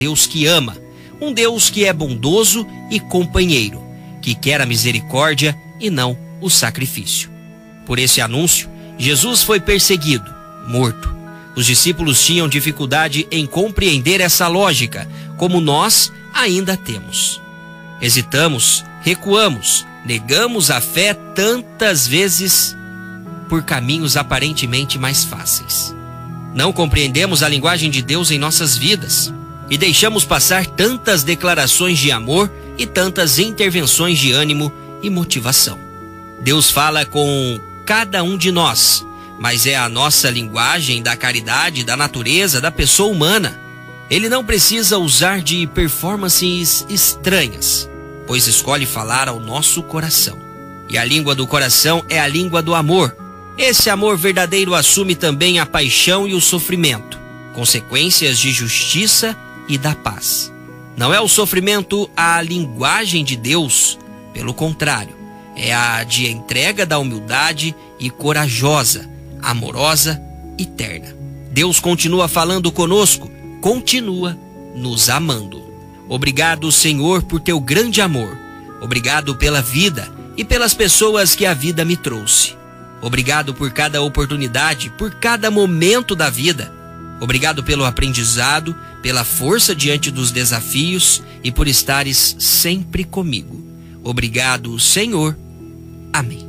Deus que ama, um Deus que é bondoso e companheiro, que quer a misericórdia e não o sacrifício. Por esse anúncio, Jesus foi perseguido, morto. Os discípulos tinham dificuldade em compreender essa lógica, como nós ainda temos. Hesitamos, recuamos, negamos a fé tantas vezes por caminhos aparentemente mais fáceis. Não compreendemos a linguagem de Deus em nossas vidas e deixamos passar tantas declarações de amor e tantas intervenções de ânimo e motivação. Deus fala com cada um de nós, mas é a nossa linguagem da caridade, da natureza, da pessoa humana. Ele não precisa usar de performances estranhas, pois escolhe falar ao nosso coração. E a língua do coração é a língua do amor. Esse amor verdadeiro assume também a paixão e o sofrimento, consequências de justiça e da paz. Não é o sofrimento a linguagem de Deus, pelo contrário, é a de entrega da humildade e corajosa, amorosa e terna. Deus continua falando conosco, continua nos amando. Obrigado, Senhor, por teu grande amor. Obrigado pela vida e pelas pessoas que a vida me trouxe. Obrigado por cada oportunidade, por cada momento da vida. Obrigado pelo aprendizado, pela força diante dos desafios e por estares sempre comigo. Obrigado, Senhor. Amém.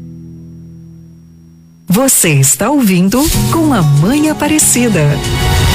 Você está ouvindo Com a Mãe Aparecida.